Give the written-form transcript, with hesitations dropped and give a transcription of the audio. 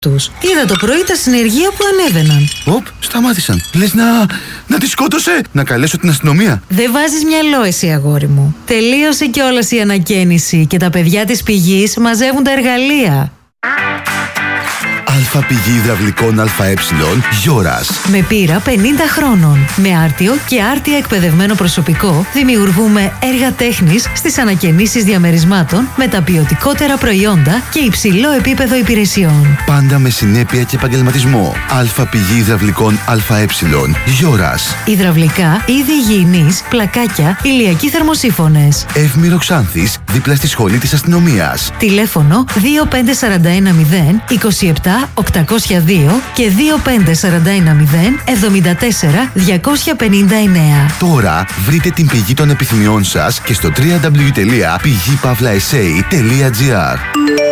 τους. Είδα το πρωί τα συνεργεία που ανέβαιναν. Οπ, σταμάτησαν. Λες να τη σκότωσε. Να καλέσω την αστυνομία. Δεν βάζεις μυαλό εσύ, αγόρι μου. Τελείωσε κιόλας η ανακαίνιση και τα παιδιά της πηγής μαζεύουν τα εργαλεία. Αλφα πηγή υδραυλικών ΑΕ Γιώρας. Με πείρα 50 χρόνων. Με άρτιο και άρτια εκπαιδευμένο προσωπικό δημιουργούμε έργα τέχνης στις ανακαινήσεις διαμερισμάτων με τα ποιοτικότερα προϊόντα και υψηλό επίπεδο υπηρεσιών. Πάντα με συνέπεια και επαγγελματισμό. Αλφα πηγή υδραυλικών ΑΕ Γιώρας. Υδραυλικά, είδη υγιεινής, πλακάκια, ηλιακοί θερμοσύφωνες. Εύμηρο Ξάνθης, δίπλα στη σχολή της αστυνομίας. Τηλέφωνο 25410 27 802 και 25410 74 259. Τώρα βρείτε την πηγή των επιθυμιών σας και στο www.pigipavlaessay.gr.